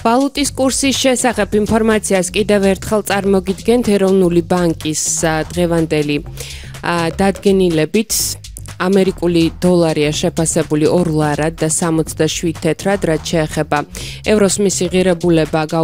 ვალუტის კურსის შესახებ ინფორმაციას კიდევ ერთხელ წარმოგიდგენთ ეროვნული ბანკის დღევანდელი დადგენილებით. ამერიკული დოლარია შეფასებული 2 ლარად და 67 თეთრად, რაც შეეხება ევროს მისი ღირებულება